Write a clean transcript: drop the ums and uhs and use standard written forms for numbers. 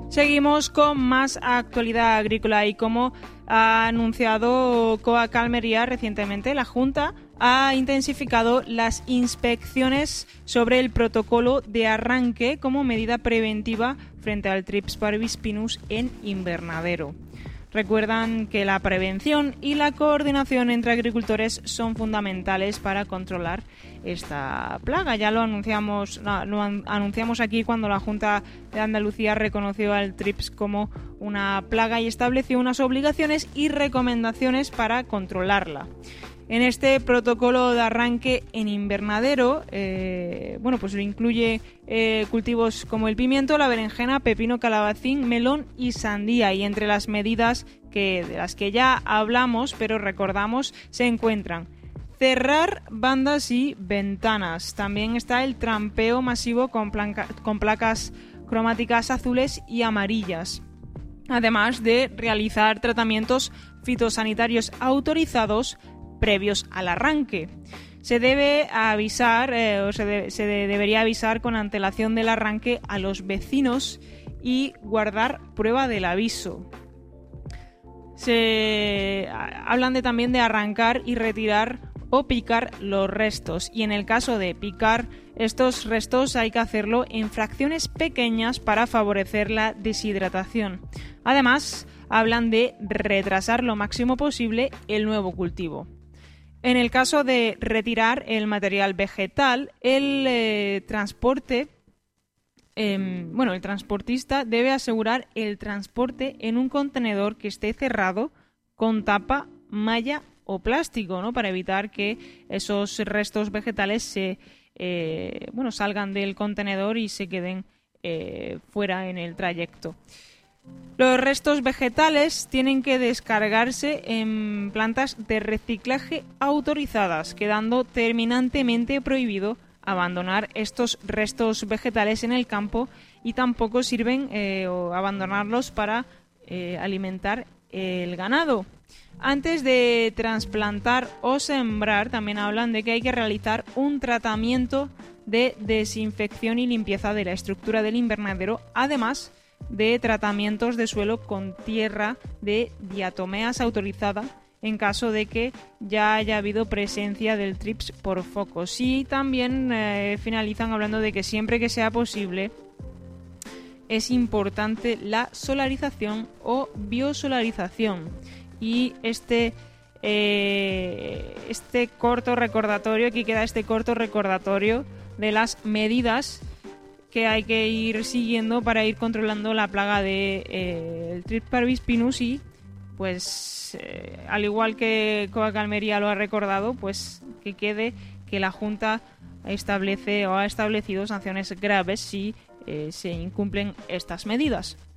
Seguimos con más actualidad agrícola y como ha anunciado Coag Almería recientemente, la Junta ha intensificado las inspecciones sobre el protocolo de arranque como medida preventiva frente al Trips parvispinus en invernadero. Recuerdan que la prevención y la coordinación entre agricultores son fundamentales para controlar esta plaga. Ya lo anunciamos aquí cuando la Junta de Andalucía reconoció al Trips como una plaga y estableció unas obligaciones y recomendaciones para controlarla. En este protocolo de arranque en invernadero, pues incluye cultivos como el pimiento, la berenjena, pepino, calabacín, melón y sandía. Y entre las medidas de las que ya hablamos, pero recordamos, se encuentran cerrar bandas y ventanas. También está el trampeo masivo con placas cromáticas azules y amarillas. Además de realizar tratamientos fitosanitarios autorizados previos al arranque. Se debe avisar se debería avisar con antelación del arranque a los vecinos y guardar prueba del aviso. Hablan también de arrancar y retirar o picar los restos, y en el caso de picar estos restos hay que hacerlo en fracciones pequeñas para favorecer la deshidratación. Además, hablan de retrasar lo máximo posible el nuevo cultivo. En el caso de retirar el material vegetal, el transportista debe asegurar el transporte en un contenedor que esté cerrado con tapa, malla o plástico, ¿no? Para evitar que esos restos vegetales salgan del contenedor y se queden fuera en el trayecto. Los restos vegetales tienen que descargarse en plantas de reciclaje autorizadas, quedando terminantemente prohibido abandonar estos restos vegetales en el campo, y tampoco sirven abandonarlos para alimentar el ganado. Antes de trasplantar o sembrar, también hablan de que hay que realizar un tratamiento de desinfección y limpieza de la estructura del invernadero, además de tratamientos de suelo con tierra de diatomeas autorizada en caso de que ya haya habido presencia del Trips por focos. Y también finalizan hablando de que siempre que sea posible es importante la solarización o biosolarización. Y aquí queda este corto recordatorio de las medidas que hay que ir siguiendo para ir controlando la plaga el Trips parvispinus y, al igual que Coag Almería lo ha recordado, pues que quede que la Junta ha establecido sanciones graves si se incumplen estas medidas.